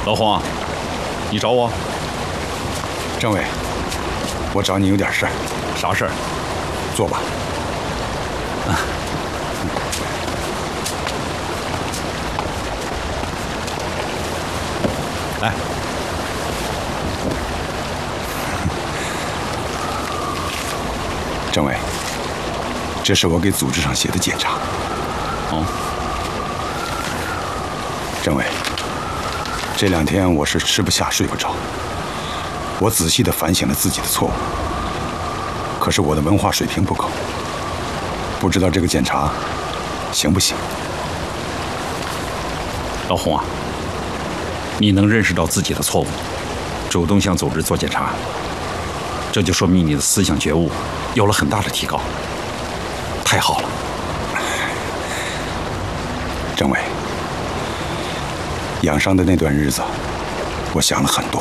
老黄，你找我？ 政委，我找你有点事儿。 啥事儿？ 坐吧。 来， 政委，这是我给组织上写的检查。 哦， 政委，这2天我是吃不下睡不着，我仔细地反省了自己的错误，可是我的文化水平不够，不知道这个检查行不行？ 老洪啊，你能认识到自己的错误，主动向组织做检查，这就说明你的思想觉悟有了很大的提高，太好了。 政委，养伤的那段日子，我想了很多。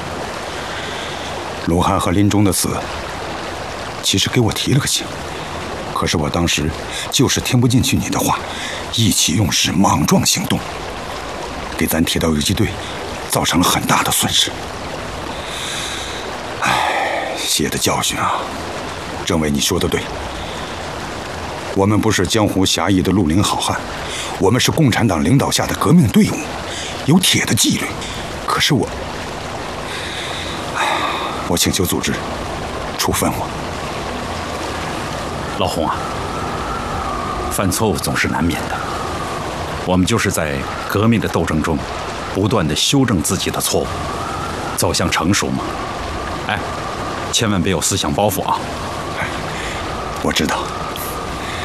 鲁汉和林中的死，其实给我提了个醒，可是我当时就是听不进去你的话，意气用事，莽撞行动，给咱铁道游击队造成了很大的损失。唉，血的教训啊！政委，你说的对，我们不是江湖侠义的绿林好汉，我们是共产党领导下的革命队伍，有铁的纪律。可是我请求组织处分我。 老洪啊，犯错误总是难免的，我们就是在革命的斗争中，不断地修正自己的错误，走向成熟嘛。哎，千万别有思想包袱啊！ 我知道。